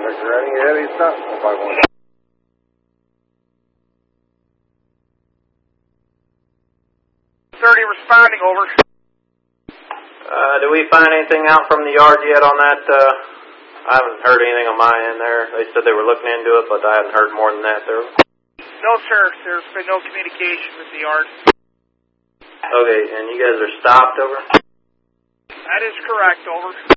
ready, heavy stop. 51. 30 responding, over. Do we find anything out from the yard yet on that? I haven't heard anything on my end there. They said they were looking into it, but I haven't heard more than that there. No, sir. There's been no communication with the yard. Okay, and you guys are stopped, over? That is correct, over.